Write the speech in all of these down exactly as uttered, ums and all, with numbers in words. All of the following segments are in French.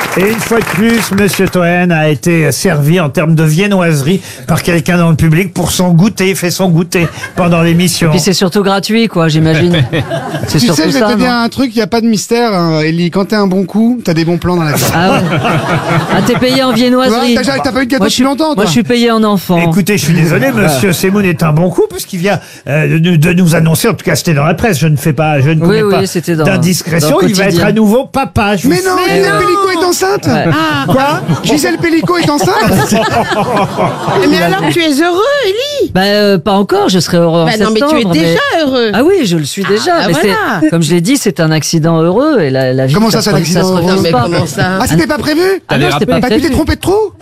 Et une fois de plus, Monsieur Toen a été servi en termes de viennoiserie par quelqu'un dans le public pour son goûter, fait son goûter pendant l'émission. Puis c'est surtout gratuit, quoi, j'imagine. C'est Tu surtout sais, je vais ça. te dire non un truc, il n'y a pas de mystère, hein, Ellie. Quand t'es un bon coup, t'as des bons plans dans la vie. Ah ouais. Ah, t'es payé en viennoiserie. Ouais, t'as- t'as pas eu de gâteau Moi, je depuis suis- longtemps, toi. Moi, je suis payé en enfant. Écoutez, je suis désolé, Monsieur Semoun est un bon coup parce qu'il vient euh, de, de nous annoncer, en tout cas c'était dans la presse, je ne fais pas, je ne Oui, commets oui, pas c'était dans- d'indiscrétion, dans le il va être quotidien. à nouveau papa. Je vous Mais non, sais. Gisèle Pellicot est enceinte. Ouais. Quoi Gisèle Pellicot est enceinte. Mais alors tu es heureux, Ellie? Bah, euh, pas encore, je serai heureux en Bah non, mais septembre. tu es déjà heureux. Ah oui, je le suis déjà. Ah, mais voilà. c'est, comme je l'ai dit, c'est un accident heureux et la, la vie. Comment ça, se c'est un re- accident se heureux refuse Non, mais pas. comment ça? Ah, c'était pas prévu. Ah non, c'était pas Bah, tu t'es prévu. trompé de trou.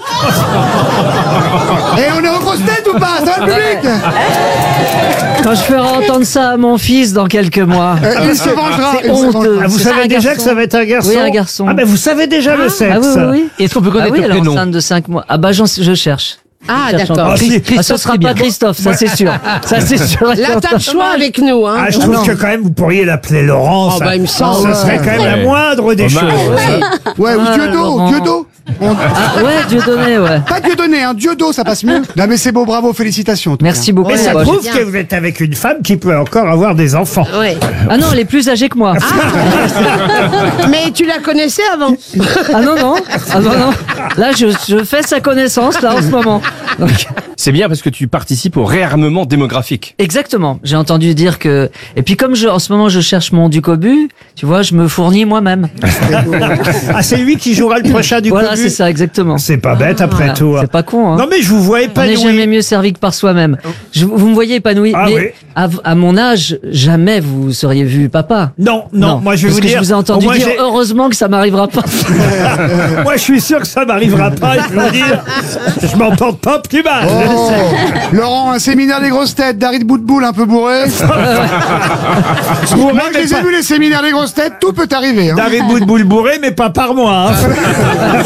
Et on est aux grosses têtes ou pas? Ça va le public? Quand je ferai entendre ça à mon fils dans quelques mois. Euh, Il se vengera. C'est il se honteux. vengera. Ah, vous C'est savez un déjà garçon. que ça va être un garçon. Oui, un garçon. Ah ben vous savez déjà le sexe. Ah oui, oui, oui. Est-ce qu'on peut Ah connaître oui, le elle est prénom? enceinte de cinq mois. Ah bah j'en- je cherche. Ah, Je cherche d'accord. encore. Ah, si. Ah, ce sera pas Christophe, ça c'est sûr. Ça c'est sûr. Là, t'as le choix avec nous, hein. Ah, je trouve que quand même vous pourriez l'appeler Laurent. Oh, ça, bah, il me semble. ça serait quand même la Ouais. moindre des choses. Ouais, ou Ah, Dieudo, Laurent. Dieudo. On- Ah ouais, Dieu donné, ouais. Pas Dieudonné, hein, Dieudo, ça passe mieux. Non mais c'est beau, bravo, félicitations. en tout Merci cas. beaucoup. Mais ça Bah, prouve bien. que vous êtes avec une femme qui peut encore avoir des enfants. Ouais. Ah non, elle est plus âgée que moi. Mais tu la connaissais avant. Ah non, non. Ah non, non. Là, je, je fais sa connaissance, là, en ce moment. Donc, C'est bien parce que tu participes au réarmement démographique. exactement. J'ai entendu dire que... Et puis comme je, en ce moment, je cherche mon Ducobu, tu vois, je me fournis moi-même. Ah, c'est lui qui jouera le prochain du Voilà, Cobu. c'est ça, exactement. C'est pas bête après Voilà. tout. hein. C'est pas con, hein. Non mais je vous vois On n'est épanoui. jamais mieux servi que par soi-même. Je- vous me voyez épanoui, Ah mais oui. à, à mon âge, jamais vous seriez vu papa. Non, non, moi je vais parce vous que dire. je vous ai entendu moi, dire j'ai- heureusement que ça m'arrivera pas. moi je suis sûr que ça m'arrivera pas. Et je vais vous dire, je m'en porte pas plus mal. Oh, Laurent, un séminaire des grosses têtes, Darid Boutboul un peu bourré. Bourré, Moi, je mais les ai pas- vus les séminaires des grosses têtes, tout peut arriver. Hein. David Boudboul bourré, mais pas par moi. hein.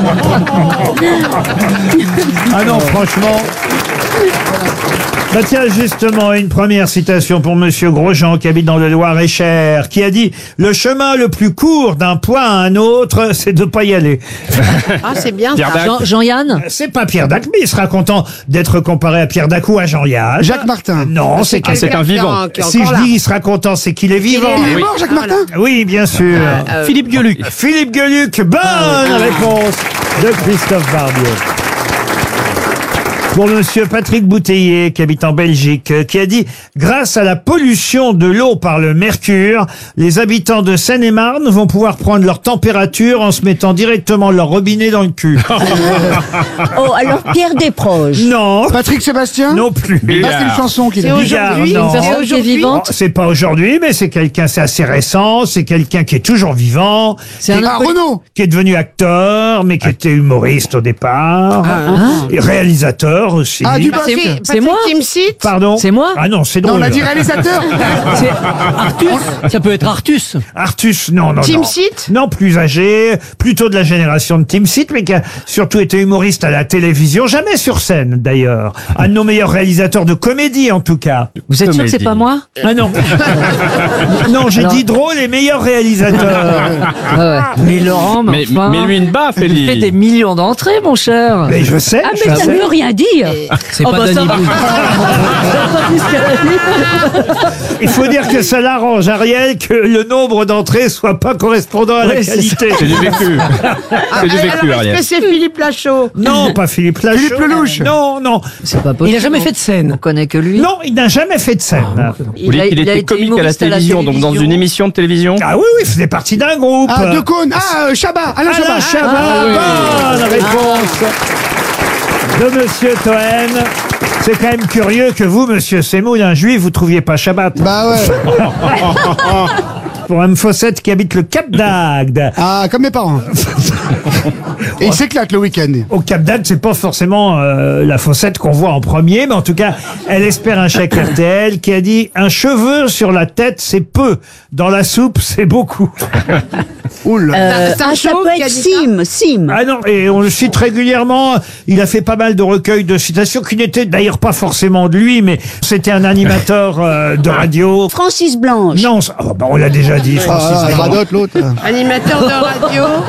Ah non, franchement. Bah tiens, justement, une première citation pour Monsieur Grosjean, qui habite dans le Loir-et-Cher, qui a dit « Le chemin le plus court d'un point à un autre, c'est de pas y aller. Ah, c'est bien Pierre ça. Dac. Jean- Jean-Yann » C'est pas Pierre Dac, mais il sera content d'être comparé à Pierre Dac ou à Jean-Yann. Jacques Martin. Non, c'est Ah, c'est un vivant. Qui est Si encore je là. dis il sera content, c'est qu'il est vivant. Il est Oui. mort, Jacques Martin. Oui, bien sûr. Euh, Philippe Gueluc. Philippe Gueluc, bonne réponse de Christophe Barbier. Pour monsieur Patrick Bouteiller, qui habite en Belgique, euh, qui a dit « Grâce à la pollution de l'eau par le mercure, les habitants de Seine-et-Marne vont pouvoir prendre leur température en se mettant directement leur robinet dans le cul. Oh, alors Pierre Desproges. » Non, Patrick Sébastien. non plus. Ah, c'est une chanson qu'il C'est a. Bigard, aujourd'hui. non. C'est Personne qui est aujourd'hui. Oh, vivante. c'est pas aujourd'hui, mais c'est quelqu'un, c'est assez récent, c'est quelqu'un qui est toujours vivant, C'est un Ah, homme poli- Renaud. qui est devenu acteur, mais qui était humoriste au départ, et réalisateur aussi. Ah, du Patrick- passé. c'est Patrick moi. Timsit. Pardon. C'est moi Ah non, c'est Non, drôle. on a dit réalisateur. C'est Artus. Ça peut être Artus. Artus, non, non, Tim non. Sit. Non, plus âgé, plutôt de la génération de Tim Sit, mais qui a surtout été humoriste à la télévision, jamais sur scène d'ailleurs. Un de nos meilleurs réalisateurs de comédie en tout cas. Vous êtes sûr que c'est Comédie. pas moi Ah non. non, j'ai Alors- dit drôle et meilleur réalisateur. Ah ouais. Mais Laurent, mais, Mais, enfin, mais lui une baffe, il fait Ellie. des millions d'entrées, mon cher. Mais je sais. Ah, je mais ça sais. veut rien dire. C'est Oh, pas bah, ça Danny va. Boone. T'as pas vu ce qu'elle a dit Il faut dire que ça l'arrange, Ariel, que le nombre d'entrées soit pas correspondant à la Ouais, c'est qualité. C'est du vécu. C'est du vécu, Alors, est-ce Ariel. que c'est Philippe Lachaud? Non, pas Philippe Lachaud. Philippe Lelouch. Non, non. C'est pas possible. Il a jamais fait de scène. On connaît que lui. Non, il n'a jamais fait de scène. Vous dites qu'il était comique à la humoriste télévision, donc dans une émission de télévision. Ah oui, oui, il faisait partie d'un groupe. Ah, De Caunes. Ah, euh, Chabat. Alain Alain Chabat. Chabat, bonne réponse de Monsieur Toen. C'est quand même curieux que vous, Monsieur Semoun, un juif, vous trouviez pas Shabbat. Bah ouais. Pour un Fossette qui habite le Cap d'Agde. Ah, comme mes parents. Et il s'éclate le week-end. Au Cap d'Agde, c'est pas forcément euh, la Fossette qu'on voit en premier, mais en tout cas, elle espère un chèque R T L qui a dit « Un cheveu sur la tête, c'est peu. Dans la soupe, c'est beaucoup. Oula. Euh, C'est un ah, ça show peut qui a être dit ça Sim, Sim. » Ah non, et on le cite régulièrement. Il a fait pas mal de recueils de citations qui n'étaient d'ailleurs pas forcément de lui, mais c'était un animateur euh, de radio. Francis Blanche. Non, ça- oh, bah, on l'a déjà dit, Francis. Ah, Blanc. radote l'autre. Animateur de radio.